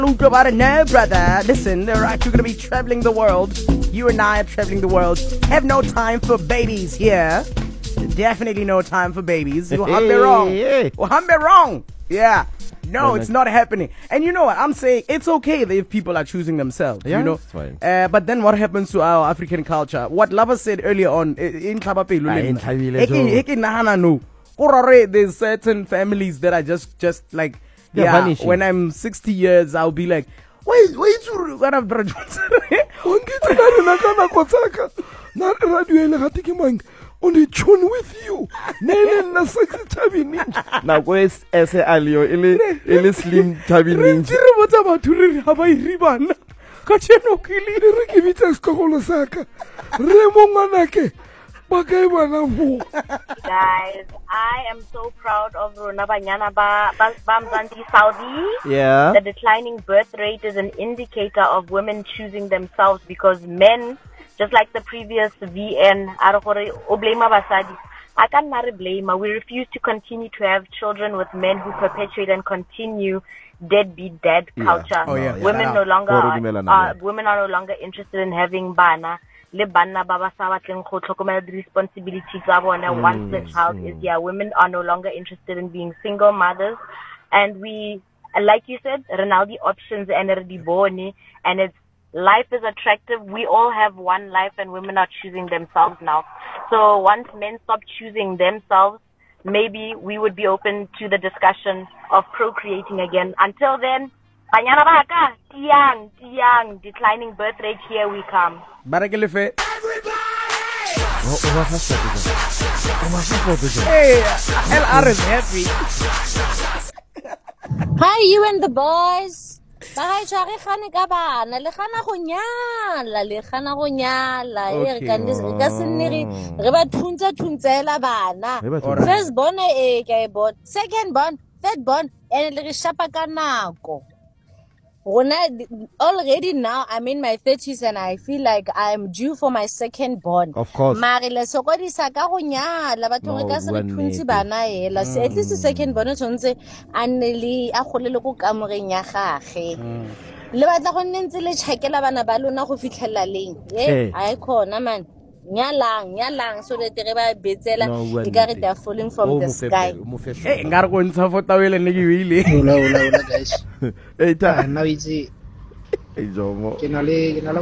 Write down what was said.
About it, no, brother. Listen, alright, you're gonna be traveling the world. You and I are traveling the world. Have no time for babies here. Definitely no time for babies. You have me wrong. You have me wrong. Yeah. No, it's not happening. And you know what? I'm saying it's okay if people are choosing themselves. Yeah, you know. it's fine. But then what happens to our African culture? What Lava said earlier on in Tlhabapelo, there's certain families that are just like punishing. When I'm 60 years, I'll be like, why you what I've done? On the tune with you. Nene na sexy chubby ninja. Now go ese alio ile slim chubby ninja. What about to Hawaii ribbon? Kacheno kili. Rekivita skokolo saka. Remonganake. Guys, I am so proud of Rona Banyana Bamzanti Saudi. Yeah. The declining birth rate is an indicator of women choosing themselves because men, just like the previous VN, I can't marry blame. We refuse to continue to have children with men who perpetuate and continue deadbeat dad culture. Oh, yeah. Women are no longer interested in having bana. Le banna ba sa batleng go tlhokomela the responsibilities tsa bona once the child is here. Women are no longer interested in being single mothers, and we, like you said, Ronaldo options and and it's life is attractive. We all have one life, and women are choosing themselves now. So once men stop choosing themselves, maybe we would be open to the discussion of procreating again. Until then, Banyana Baka, Tiang, declining birth rate, here we come. Barakelefe. Hey, LR is happy. Hi, you and the boys. Bye, Chari Khanigaba. Nalekana Hunyala, Lekana Hunyala, Erikasiniri, Reba Tunzela Bana. First born a bought, second born, third born, and Rishapakanako. Already now, I'm in my 30s and I feel like I'm due for my second born. Of course. At least the second born is anele a kgolele go kamoreng ya gage. Le batla go nne ntse le tshekela bana ba lona go fitlhela leng. I khona man. Nyalang so that they ba betsela digare they are falling from the sky. Hey, ngare go ntsha fota wele ne ke ile. Hola guys. Hey ta. Now it's Hey Jomo. ke na le